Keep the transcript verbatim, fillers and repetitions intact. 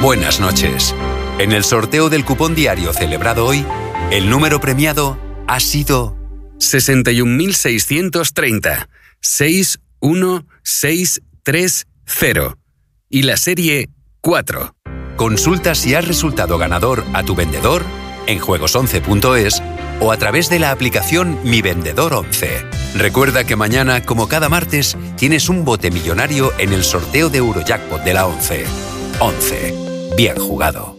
Buenas noches. En el sorteo del cupón diario celebrado hoy, el número premiado ha sido sesenta y un mil seiscientos treinta, seis uno seis tres cero y la serie cuatro. Consulta si has resultado ganador a tu vendedor en juegos once punto es o a través de la aplicación Mi Vendedor once. Recuerda que mañana, como cada martes, tienes un bote millonario en el sorteo de Eurojackpot de la once. once. Bien jugado.